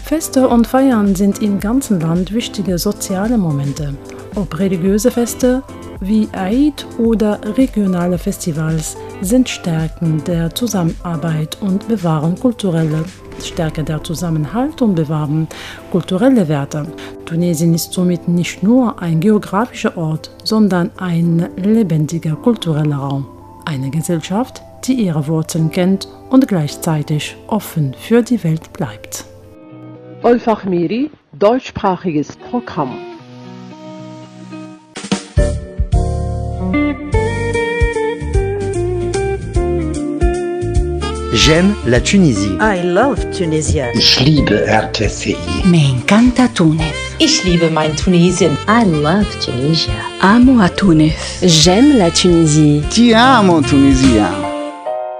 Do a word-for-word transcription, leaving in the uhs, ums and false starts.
Feste und Feiern sind im ganzen Land wichtige soziale Momente. Ob religiöse Feste wie Eid oder regionale Festivals sind Stärken der Zusammenarbeit und bewahren kulturelle Stärke der Zusammenhalt und bewahren kulturelle Werte. Tunesien ist somit nicht nur ein geografischer Ort, sondern ein lebendiger kultureller Raum. Eine Gesellschaft, die ihre Wurzeln kennt und gleichzeitig offen für die Welt bleibt. Olfachmiri, deutschsprachiges Programm. J'aime la Tunisie. I love Tunisia. Ich liebe R T C I. Me encanta Túnez. Ich liebe mein Tunesien. I love Tunisia. Amo a Túnez. J'aime la Tunisie. Ti amo Tunisia.